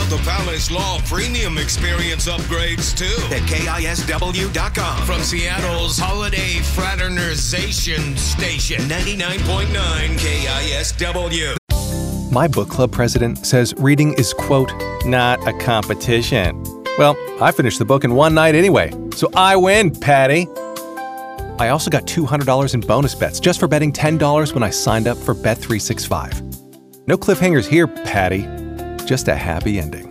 the Palace Law Premium Experience upgrades, too. At KISW.com. From Seattle's Holiday Fraternization Station, 99.9 KISW. My book club president says reading is, quote, not a competition. Well, I finished the book in one night anyway, so I win, Patty. I also got $200 in bonus bets just for betting $10 when I signed up for Bet365. No cliffhangers here, Patty. Just a happy ending.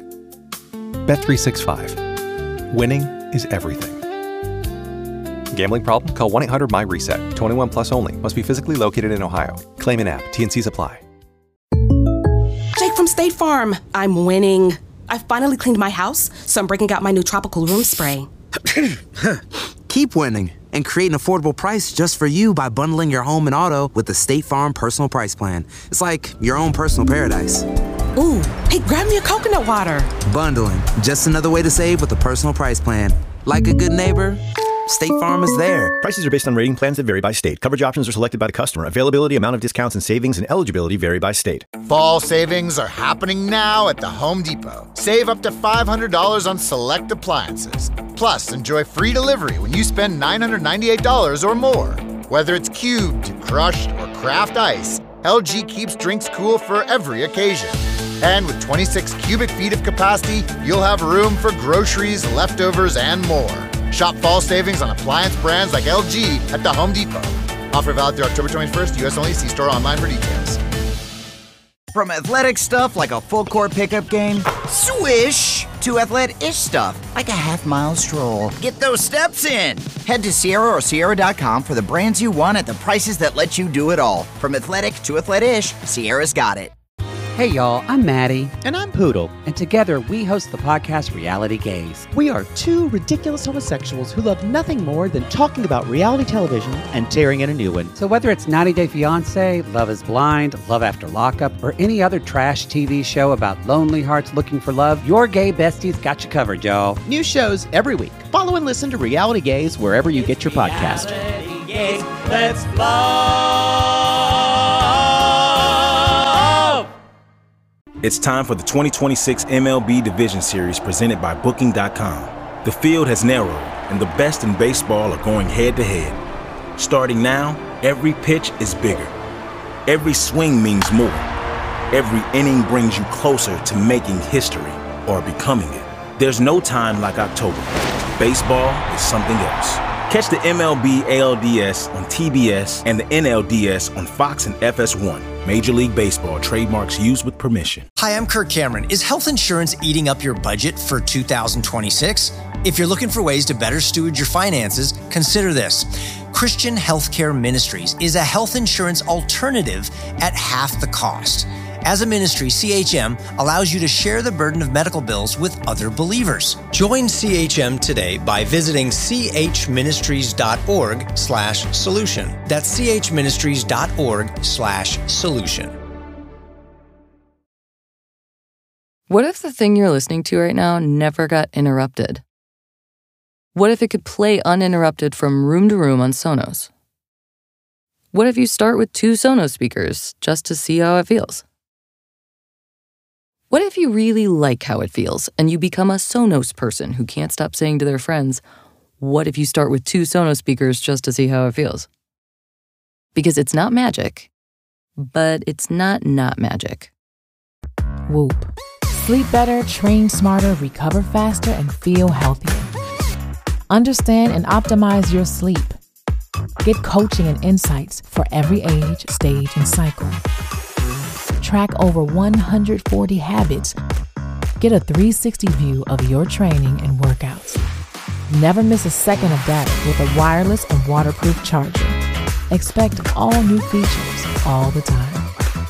Bet365. Winning is everything. Gambling problem? Call 1-800-MY-RESET. 21 plus only. Must be physically located in Ohio. Claim in app. T&Cs apply. Jake from State Farm. I'm winning. I finally cleaned my house, so I'm breaking out my new tropical room spray. Keep winning and create an affordable price just for you by bundling your home and auto with the State Farm Personal Price Plan. It's like your own personal paradise. Ooh, hey, grab me a coconut water. Bundling, just another way to save with the Personal Price Plan. Like a good neighbor, State Farm is there. Prices are based on rating plans that vary by state. Coverage options are selected by the customer. Availability, amount of discounts and savings, and eligibility vary by state. Fall savings are happening now at the Home Depot. Save up to $500 on select appliances. Plus, enjoy free delivery when you spend $998 or more. Whether it's cubed, crushed, or craft ice, LG keeps drinks cool for every occasion. And with 26 cubic feet of capacity, you'll have room for groceries, leftovers, and more. Shop fall savings on appliance brands like LG at the Home Depot. Offer valid through October 21st, U.S. only. See store or online for details. From athletic stuff like a full court pickup game, swish, to athletic-ish stuff like a half-mile stroll. Get those steps in. Head to Sierra or Sierra.com for the brands you want at the prices that let you do it all. From athletic to athletic-ish, Sierra's got it. Hey y'all, I'm Maddie. And I'm Poodle. And together we host the podcast Reality Gaze. We are two ridiculous homosexuals who love nothing more than talking about reality television and tearing in a new one. So whether it's 90 Day Fiancé, Love is Blind, Love After Lockup, or any other trash TV show about lonely hearts looking for love, your gay besties got you covered, y'all. New shows every week. Follow and listen to Reality Gaze wherever you get your podcast. Reality Gaze, let's love. It's time for the 2026 MLB Division Series presented by Booking.com. The field has narrowed, and the best in baseball are going head-to-head. Starting now, every pitch is bigger. Every swing means more. Every inning brings you closer to making history or becoming it. There's no time like October. Baseball is something else. Catch the MLB ALDS on TBS and the NLDS on Fox and FS1. Major League Baseball trademarks used with permission. Hi, I'm Kirk Cameron. Is health insurance eating up your budget for 2026? If you're looking for ways to better steward your finances, consider this. Christian Healthcare Ministries is a health insurance alternative at half the cost. As a ministry, CHM allows you to share the burden of medical bills with other believers. Join CHM today by visiting chministries.org/solution. That's chministries.org/solution. What if the thing you're listening to right now never got interrupted? What if it could play uninterrupted from room to room on Sonos? What if you start with 2 Sonos speakers just to see how it feels? What if you really like how it feels and you become a Sonos person who can't stop saying to their friends, what if you start with 2 Sonos speakers just to see how it feels? Because it's not magic, but it's not magic. Whoop. Sleep better, train smarter, recover faster, and feel healthier. Understand and optimize your sleep. Get coaching and insights for every age, stage, and cycle. Track over 140 habits. Get a 360 view of your training and workouts. Never miss a second of data with a wireless and waterproof charger. Expect all new features all the time.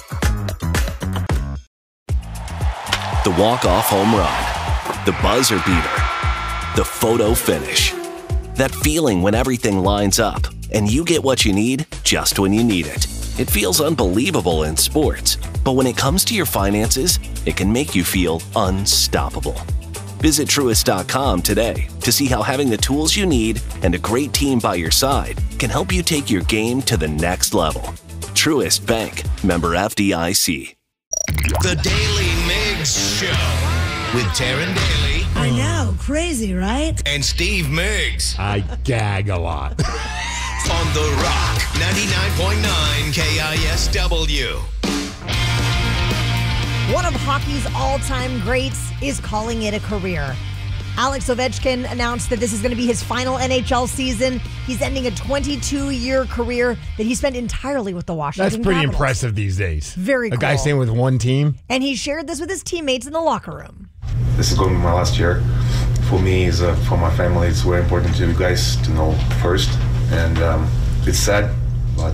The walk-off home run, the buzzer beater, the photo finish. That feeling when everything lines up and you get what you need just when you need it. It feels unbelievable in sports, but when it comes to your finances, it can make you feel unstoppable. Visit Truist.com today to see how having the tools you need and a great team by your side can help you take your game to the next level. Truist Bank, member FDIC. The Daily Migs Show. with Taryn Daly. I know, crazy, right? And Steve Miggs. I gag a lot. On The Rock, 99.9 KISW. One of hockey's all-time greats is calling it a career. Alex Ovechkin announced that this is going to be his final NHL season. He's ending a 22-year career that he spent entirely with the Washington That's pretty Capitals. impressive these days. Very cool. A guy staying with one team. And he shared this with his teammates in the locker room. This is going to be my last year. For me, for my family, it's very important to you guys to know first. And it's sad, but,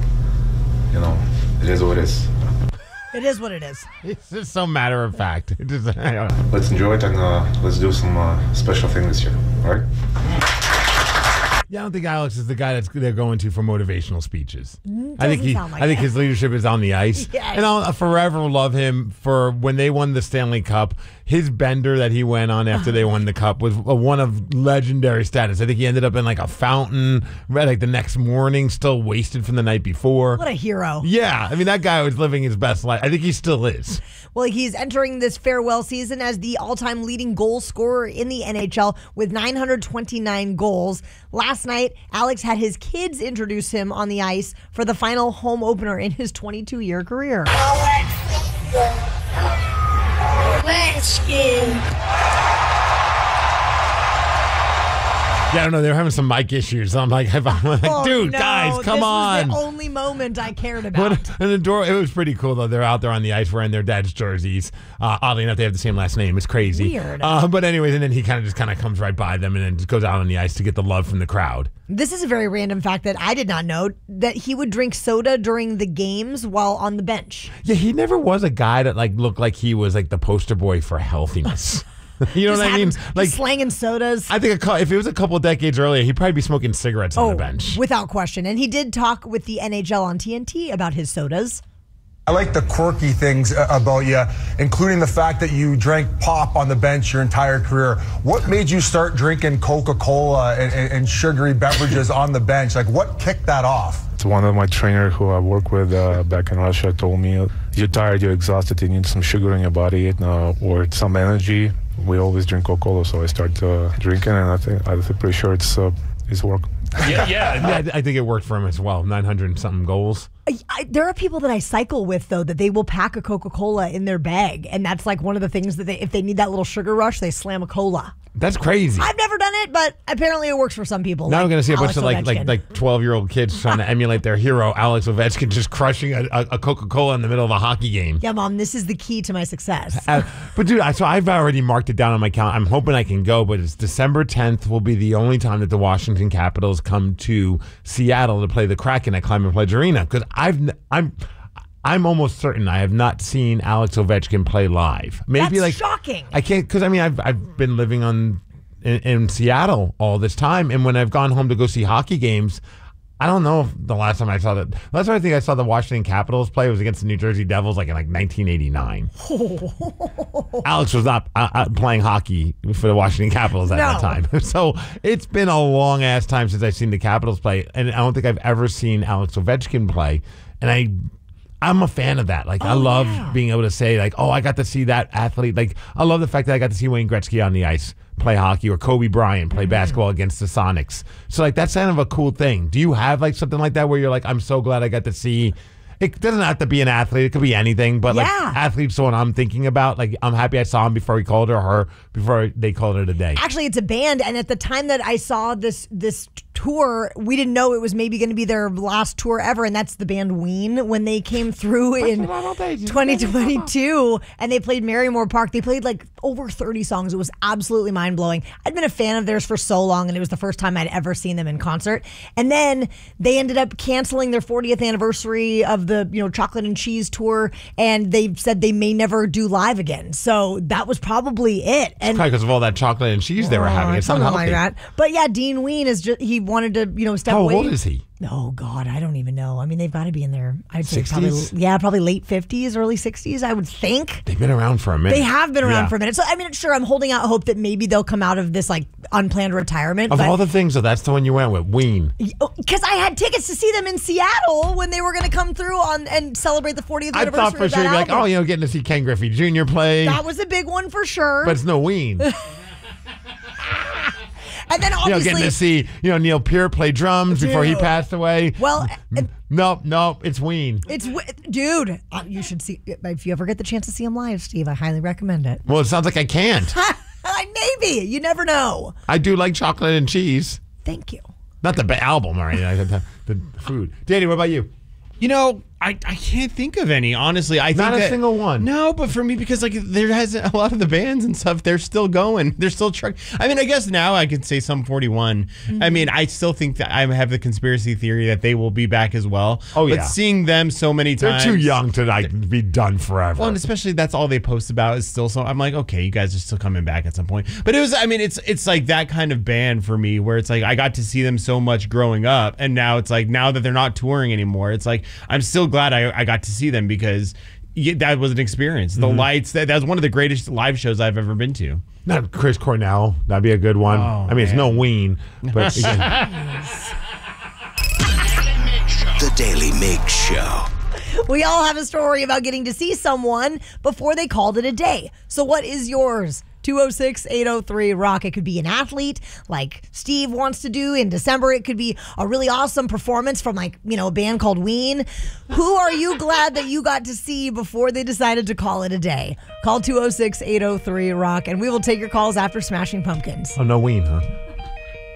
it is what it is. It is what it is. It's just so matter of fact. Let's enjoy it and let's do some special thing this year. All right? Yeah, I don't think Alex is the guy they're going to for motivational speeches. I Sound like think his leadership is on the ice. Yes. And I'll forever love him for when they won the Stanley Cup. His bender that he went on after they won the cup was one of legendary status. I think he ended up in like a fountain like the next morning, still wasted from the night before. What a hero. Yeah, I mean, that guy was living his best life. I think he still is. Well, he's entering this farewell season as the all-time leading goal scorer in the NHL with 929 goals. Last night, Alex had his kids introduce him on the ice for the final home opener in his 22-year career. Yeah, I don't know. They were having some mic issues. I'm like, dude, guys, come on. This was the only moment I cared about. And it was pretty cool, though. They're out there on the ice wearing their dad's jerseys. Oddly enough, they have the same last name. It's crazy. Weird. But anyways, and then he kind of comes right by them and then just goes out on the ice to get the love from the crowd. This is a very random fact that I did not know, that he would drink soda during the games while on the bench. Yeah, he never was a guy that looked like he was like the poster boy for healthiness. You know what I mean? Like slanging sodas. I think if it was a couple decades earlier, he'd probably be smoking cigarettes on the bench. Without question. And he did talk with the NHL on TNT about his sodas. I like the quirky things about you, including the fact that you drank pop on the bench your entire career. What made you start drinking Coca-Cola and sugary beverages on the bench? Like, what kicked that off? It's one of my trainers who I work with back in Russia told me, you're tired, you're exhausted, you need some sugar in your body or some energy. We always drink Coca-Cola, so I started drinking, and I'm pretty sure it's working. Yeah, I think it worked for him as well. 900-something goals. There are people that I cycle with, though, that they will pack a Coca-Cola in their bag, and that's like one of the things that if they need that little sugar rush, they slam a cola. That's crazy. I've never done it, but apparently it works for some people. Now I'm going to see a bunch of Alex Ovechkin. like 12-year-old kids trying to emulate their hero, Alex Ovechkin, just crushing a Coca-Cola in the middle of a hockey game. Yeah, Mom, this is the key to my success. But dude, so I've already marked it down on my calendar. I'm hoping I can go, but it's December 10th will be the only time that the Washington Capitals come to Seattle to play the Kraken at Climate Pledge Arena, because I'm almost certain I have not seen Alex Ovechkin play live. Maybe That's shocking. I can't, because I've been living in Seattle all this time, and when I've gone home to go see hockey games, I don't know if the last time I saw that. Last time I think I saw the Washington Capitals play was against the New Jersey Devils, like in 1989. Alex was not playing hockey for the Washington Capitals at that time. So it's been a long ass time since I've seen the Capitals play, and I don't think I've ever seen Alex Ovechkin play. And I'm a fan of that. Like, I love being able to say, like, oh, I got to see that athlete. Like, I love the fact that I got to see Wayne Gretzky on the ice play hockey, or Kobe Bryant play basketball against the Sonics. So, like, that's kind of a cool thing. Do you have, like, something like that where you're like, I'm so glad I got to see... It doesn't have to be an athlete. It could be anything. But, like, athlete's the one I'm thinking about. Like, I'm happy I saw him before he called her before they called it a day. Actually, it's a band, and at the time that I saw this tour, we didn't know it was maybe going to be their last tour ever, and that's the band Ween. When they came through in 2022, and they played Marymore Park, they played like over 30 songs. It was absolutely mind-blowing. I'd been a fan of theirs for so long, and it was the first time I'd ever seen them in concert. And then they ended up canceling their 40th anniversary of the chocolate and cheese tour, and they said they may never do live again. So that was probably it. And probably because of all that chocolate and cheese they were having. It's something unhealthy. like that. But yeah, Dean Ween is just, he wanted to, step How away. old is he? Oh, God, I don't even know. I mean, they've got to be in their, I'd say 60s? probably late 50s, early 60s, I would think. They've been around for a minute. They have been around for a minute. So, I mean, sure, I'm holding out hope that maybe they'll come out of this, unplanned retirement. Of all the things, though, that's the one you went with, Ween. Because I had tickets to see them in Seattle when they were going to come through and celebrate the 40th I anniversary thought for of sure that you'd be album. like, getting to see Ken Griffey Jr. play. That was a big one for sure. But it's no Ween. And then obviously, getting to see Neil Peart play drums before he passed away. Well, no, it's Ween. Dude, you should see if you ever get the chance to see him live, Steve. I highly recommend it. Well, it sounds like I can't. Maybe you never know. I do like chocolate and cheese. Thank you. Not the album or anything. The food. Danny, what about you? I can't think of any, honestly. I think Not a single one. No, but for me, because there has a lot of the bands and stuff, they're still going. They're still trucking. I mean, I guess now I could say Sum 41. Mm-hmm. I mean, I still think that I have the conspiracy theory that they will be back as well. Oh, yeah. But seeing them so many times. They're too young to be done forever. Well, and especially that's all they post about is still so. I'm like, okay, you guys are still coming back at some point. But it's like that kind of band for me where it's like I got to see them so much growing up. And now it's like, now that they're not touring anymore, it's like, I'm still glad I got to see them because that was an experience. The lights, that was one of the greatest live shows I've ever been to. Not Chris Cornell. That'd be a good one. Oh, it's no Ween. But again. The Daily Mig Show. We all have a story about getting to see someone before they called it a day. So what is yours? 206-803-ROCK. It could be an athlete like Steve wants to do. In December, it could be a really awesome performance from a band called Ween. Who are you glad that you got to see before they decided to call it a day? Call 206-803-ROCK and we will take your calls after Smashing Pumpkins. Oh, no Ween, huh?